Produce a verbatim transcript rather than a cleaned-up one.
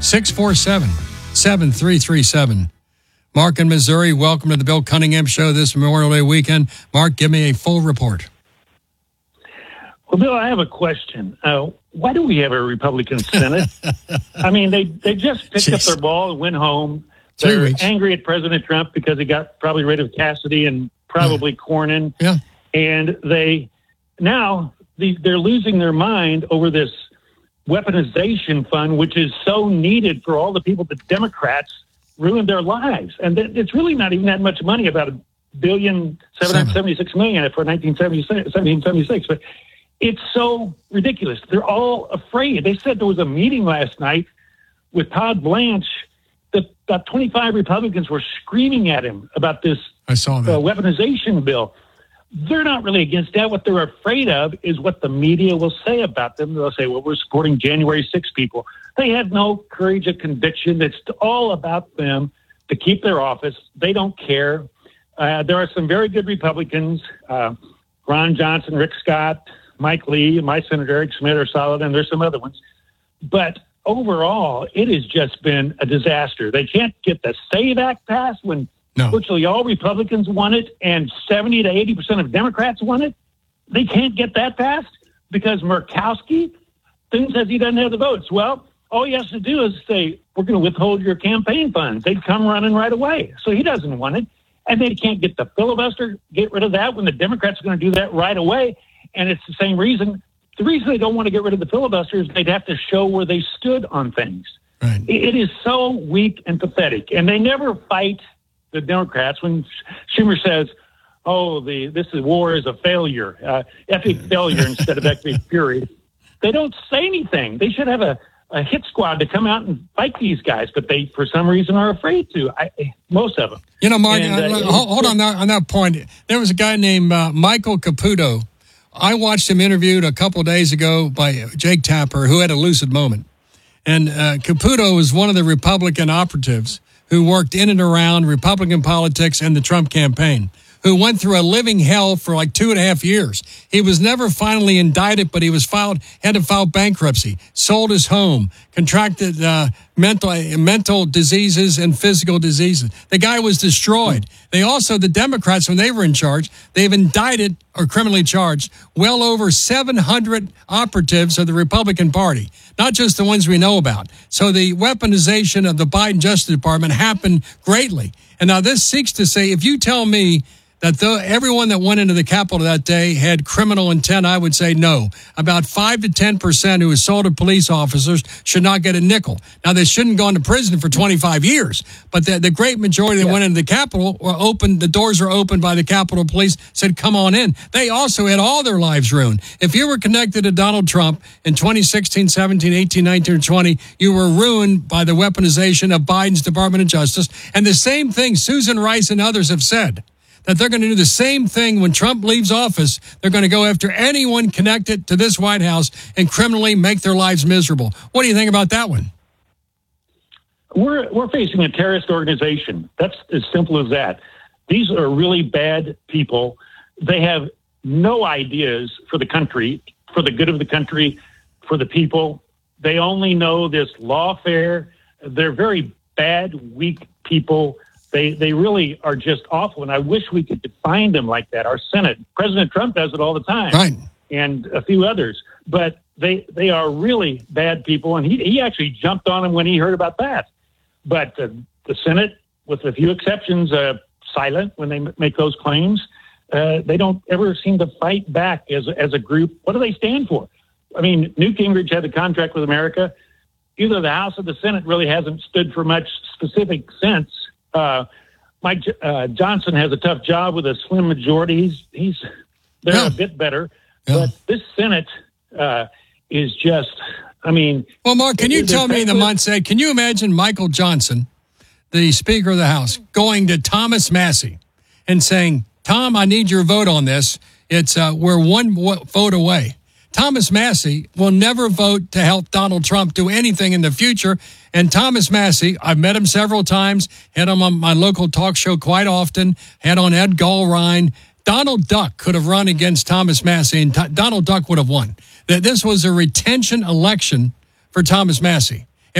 six four seven, seven three three seven. Mark in Missouri, welcome to the Bill Cunningham Show this Memorial Day weekend. Mark, give me a full report. Well, Bill, I have a question. Uh, why do we have a Republican Senate? I mean, they, they just picked Jeez. up their ball and went home. Three They're weeks. angry at President Trump because he got probably rid of Cassidy and probably yeah. Cornyn. Yeah. And they now the, they're losing their mind over this weaponization fund, which is so needed for all the people that Democrats ruined their lives. And it's really not even that much money, about a billion, seven hundred seventy-six million for nineteen seventy-six. But it's so ridiculous. They're all afraid. They said there was a meeting last night with Todd Blanche that about twenty-five Republicans were screaming at him about this I saw that. Uh, weaponization bill. They're not really against that. What they're afraid of is what the media will say about them. They'll say, well, we're supporting January sixth people. They have no courage of conviction. It's all about them to keep their office. They don't care. Uh, there are some very good Republicans, uh, Ron Johnson, Rick Scott, Mike Lee, my Senator Eric Schmidt are solid, and there's some other ones. But overall, it has just been a disaster. They can't get the SAVE Act passed when no. virtually all Republicans want it and seventy to eighty percent of Democrats want it. They can't get that passed because Murkowski thinks that he doesn't have the votes. Well, all he has to do is say, we're going to withhold your campaign funds. They'd come running right away. So he doesn't want it. And they can't get the filibuster, get rid of that when the Democrats are going to do that right away. And it's the same reason. The reason they don't want to get rid of the filibuster is they'd have to show where they stood on things. Right. It is so weak and pathetic. And they never fight the Democrats when Schumer says, oh, the this is war is a failure, uh, epic failure instead of epic fury. They don't say anything. They should have a, a hit squad to come out and fight these guys, but they, for some reason, are afraid to, I, most of them. You know, Mark, and, uh, uh, hold, hold on that, on that point. There was a guy named uh, Michael Caputo. I watched him interviewed a couple of days ago by Jake Tapper, who had a lucid moment. And uh, Caputo was one of the Republican operatives who worked in and around Republican politics and the Trump campaign, who went through a living hell for like two and a half years. He was never finally indicted, but he was filed, had to file bankruptcy, sold his home, contracted uh, mental mental diseases and physical diseases. The guy was destroyed. They also, the Democrats, when they were in charge, they've indicted or criminally charged well over seven hundred operatives of the Republican Party, not just the ones we know about. So the weaponization of the Biden Justice Department happened greatly. And now this seeks to say, if you tell me that the, everyone that went into the Capitol that day had criminal intent, I would say no. About five to ten percent who assaulted police officers should not get a nickel. Now, they shouldn't go into prison for twenty-five years, but the, the great majority that yeah. went into the Capitol were open. The doors were opened by the Capitol Police, said, come on in. They also had all their lives ruined. If you were connected to Donald Trump in twenty sixteen, seventeen, eighteen, nineteen, or twenty, you were ruined by the weaponization of Biden's Department of Justice. And the same thing Susan Rice and others have said, that they're going to do the same thing when Trump leaves office. They're going to go after anyone connected to this White House and criminally make their lives miserable. What do you think about that one? We're we're facing a terrorist organization. That's as simple as that. These are really bad people. They have no ideas for the country, for the good of the country, for the people. They only know this lawfare. They're very bad, weak people. They they really are just awful, and I wish we could define them like that. Our Senate, President Trump does it all the time, right, and a few others. But they they are really bad people, and he he actually jumped on them when he heard about that. But uh, the Senate, with a few exceptions, uh, silent when they make those claims. Uh, they don't ever seem to fight back as as a group. What do they stand for? I mean, Newt Gingrich had a contract with America. Either the House or the Senate really hasn't stood for much specific sense. Uh, Mike uh, Johnson has a tough job with a slim majority. He's, he's they're yeah. a bit better, yeah. but this Senate uh, is just, I mean. Well, Mark, can you tell me in the months ahead, can you imagine Michael Johnson, the Speaker of the House, going to Thomas Massie and saying, Tom, I need your vote on this. It's uh, we're one vote away. Thomas Massie will never vote to help Donald Trump do anything in the future. And Thomas Massie, I've met him several times, had him on my local talk show quite often, had on Ed Gulrine. Donald Duck could have run against Thomas Massie, and T- Donald Duck would have won. That this was a retention election for Thomas Massie.